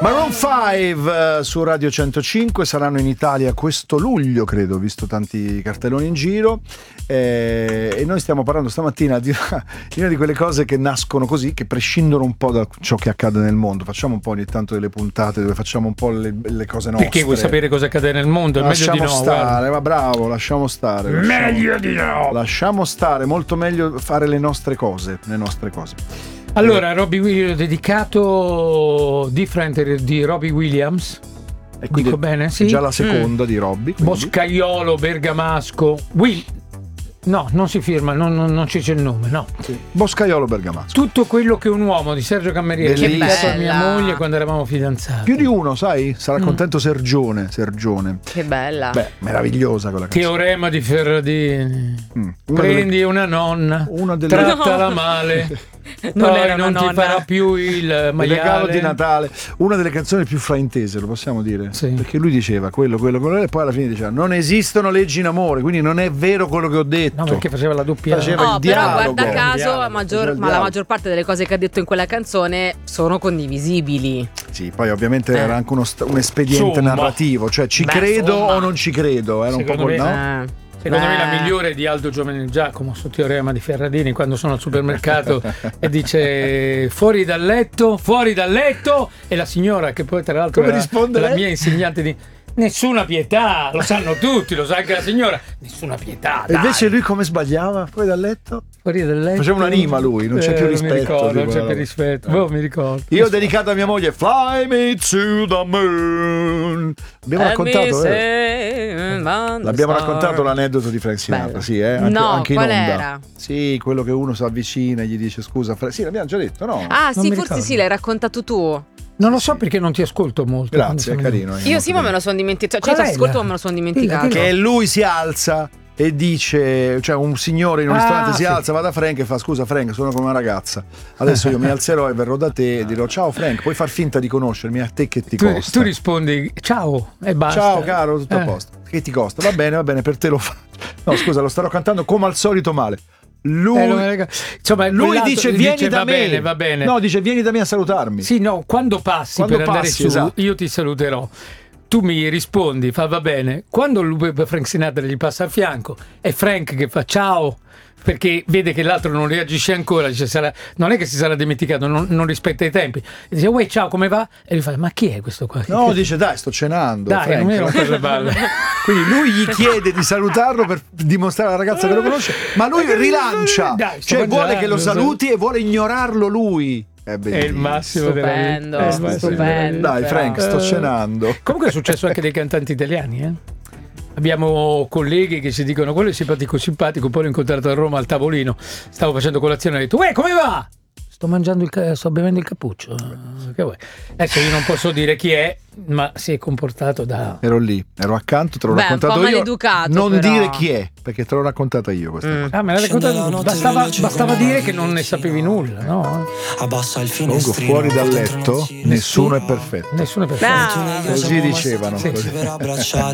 Maroon 5 su Radio 105 saranno in Italia questo luglio, credo, visto tanti cartelloni in giro, e noi stiamo parlando stamattina di una di quelle cose che nascono così, che prescindono un po' da ciò che accade nel mondo. Facciamo un po' ogni tanto delle puntate dove facciamo un po' le cose nostre. Perché vuoi sapere cosa accade nel mondo? È meglio di no. Stare, ma bravo, lasciamo stare. Meglio di no. Lasciamo stare, molto meglio fare le nostre cose. Allora, Robbie Williams, dedicato Different di Robbie Williams. E quindi dico bene? Sì. Già la seconda di Robbie. Boscaiolo, Bergamasco. No, non si firma, non c'è il nome, no. Sì. Boscaiolo, Bergamasco. Tutto quello che un uomo di Sergio Cameriere ha dedicato a mia moglie quando eravamo fidanzati. Più di uno, sai? Sarà contento Sergione. Che bella. Beh, meravigliosa quella canzone. Teorema di Ferradini. Prendi una nonna, trattala male. Non ti farà più il maiale. Regalo di Natale, una delle canzoni più fraintese, lo possiamo dire, sì. Perché lui diceva quello e poi alla fine diceva non esistono leggi in amore, quindi non è vero quello che ho detto. No, perché faceva la doppia. Però guarda caso la maggior parte delle cose che ha detto in quella canzone sono condivisibili. Sì, poi ovviamente era anche un espediente narrativo, cioè credo o non ci credo, era secondo un po' me, Secondo me la migliore è di Aldo Giovanni Giacomo su Teorema di Ferradini, quando sono al supermercato e dice fuori dal letto, e la signora, che poi tra l'altro era la mia insegnante di nessuna pietà, lo sanno tutti, lo sa anche la signora, nessuna pietà, dai. E invece lui come sbagliava? Fuori dal letto? Faceva una rima lui, non c'è più rispetto. Non c'è più rispetto, mi ricordo. Io ho dedicato a mia moglie Fly me to the moon. Abbiamo raccontato l'abbiamo raccontato l'aneddoto di Frank Sinatra. Sì, anche in onda. Era? Sì, quello che uno si avvicina e gli dice scusa sì, l'abbiamo già detto, no? Ah sì, forse sì, l'hai raccontato tu. Non lo so perché non ti ascolto molto. Grazie, è carino. Io sì, ma me lo sono dimenticato. Cioè, ti ascolto, ma me lo sono dimenticato. Che lui si alza e dice, cioè un signore in un ristorante si alza, va da Frank e fa scusa Frank, sono come una ragazza, adesso io mi alzerò e verrò da te e dirò ciao Frank, puoi far finta di conoscermi, a te che ti costa? Tu rispondi ciao e basta. Ciao caro, tutto a posto. Che ti costa? Va bene, per te lo faccio. No scusa, lo starò cantando come al solito male. Lui dice vieni da me. Va bene. No, dice vieni da me a salutarmi. Sì, no, quando passi per andare su, esatto. Io ti saluterò. Tu mi rispondi, fa va bene. Quando Frank Sinatra gli passa a fianco, è Frank che fa ciao, perché vede che l'altro non reagisce ancora, dice non è che si sarà dimenticato, non rispetta i tempi. E dice uè ciao, come va? E lui fa ma chi è questo qua? No, dice dai, sto cenando. Dai, Frank. non mi romper le balle. Quindi lui gli chiede di salutarlo per dimostrare alla ragazza che lo conosce, ma lui rilancia, cioè vuole che lo saluti e vuole ignorarlo lui. È il massimo stupendo, della vita. stupendo. Dai Frank, sto cenando. Comunque è successo anche dei cantanti italiani, Abbiamo colleghi che si dicono quello è simpatico, poi l'ho incontrato a Roma al tavolino, stavo facendo colazione e ho detto uè come va? Sto bevendo il cappuccio. Che vuoi? Adesso io non posso dire chi è, ma si è comportato da... Ero lì, ero accanto, te l'ho raccontato io. Maleducato, non però. Dire chi è, perché te l'ho raccontata io questa cosa. Me l'hai raccontata. Bastava dire che non ne sapevi nulla, no? Abbassa il Comunque fuori dal letto nessuno è perfetto. Nessuno è perfetto. Così dicevano. Sì.